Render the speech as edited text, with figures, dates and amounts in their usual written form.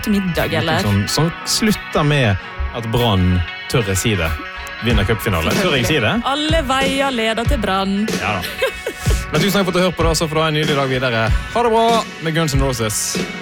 til middag, eller? Som slutter med at Brann, tør jeg si det, vinner cupfinale. Tør jeg si det? Alle veier leder til Brann. Ja da. Men tusen takk for at du hørte på det, så får du ha en nydelig dag videre. Ha det bra med Guns N' Roses.